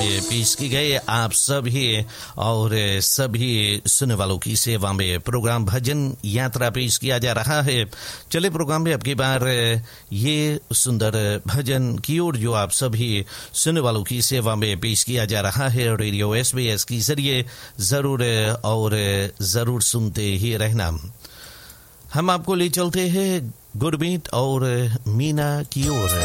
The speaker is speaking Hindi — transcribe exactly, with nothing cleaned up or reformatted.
पेश की गई आप सभी और सभी सुनने वालों की सेवा में प्रोग्राम भजन यात्रा पेश किया जा रहा है। चले प्रोग्राम में अब की बार ये सुंदर भजन की ओर जो आप सभी सुनने वालों की सेवा में पेश किया जा रहा है रेडियो एस बी एस के जरिए जरूर और जरूर सुनते ही रहना। हम आपको ले चलते हैं गुरमीत और मीना की ओर।